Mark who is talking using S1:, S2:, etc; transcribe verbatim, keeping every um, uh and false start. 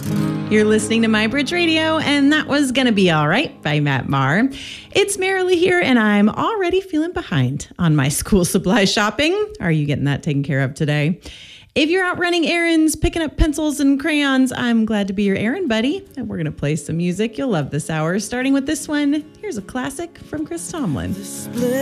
S1: You're listening to My Bridge Radio, and that was Gonna Be All Right by Matt Maher. It's Marilee here, and I'm already feeling behind on my school supply shopping. Are you getting that taken care of today? If you're out running errands, picking up pencils and crayons, I'm glad to be your errand buddy. And we're going to play some music. You'll love this hour, starting with this one. Here's a classic from Chris Tomlin.